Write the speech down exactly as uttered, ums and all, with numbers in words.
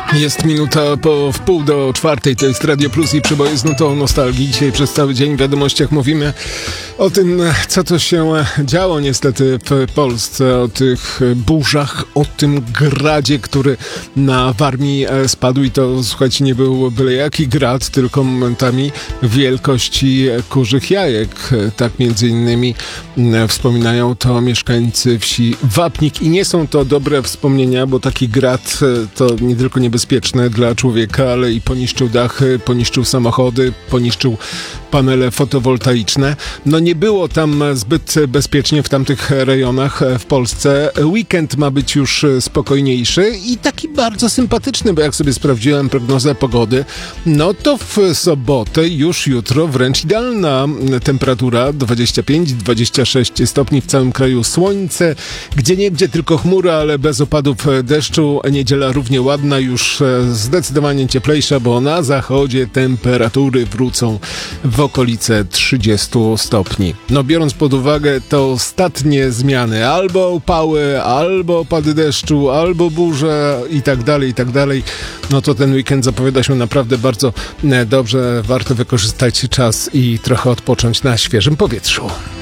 Jest minuta po wpół do czwartej, to jest Radio Plus i Przeboje z nutą nostalgii. Dzisiaj przez cały dzień w wiadomościach mówimy o tym, co to się działo niestety w Polsce, o tych burzach, o tym gradzie, który na Warmii spadł i to, słuchajcie, nie był byle jaki grad, tylko momentami wielkości kurzych jajek. Tak między innymi wspominają to mieszkańcy wsi Wapnik i nie są to dobre wspomnienia, bo taki grad to nie tylko niebezpieczne dla człowieka, ale i poniszczył dachy, poniszczył samochody, poniszczył panele fotowoltaiczne. No nie było tam zbyt bezpiecznie w tamtych rejonach w Polsce. Weekend ma być już spokojniejszy i taki bardzo sympatyczny, bo jak sobie sprawdziłem prognozę pogody, no to w sobotę, już jutro wręcz idealna temperatura, dwadzieścia pięć dwadzieścia sześć stopni w całym kraju, słońce, gdzieniegdzie tylko chmura, ale bez opadów deszczu. Niedziela równie ładna, już zdecydowanie cieplejsza, bo na zachodzie temperatury wrócą w okolice trzydzieści stopni. No biorąc pod uwagę te ostatnie zmiany, albo upały, albo opady deszczu, albo burze i tak dalej, i tak dalej, no to ten weekend zapowiada się naprawdę bardzo dobrze. Warto wykorzystać czas i trochę odpocząć na świeżym powietrzu.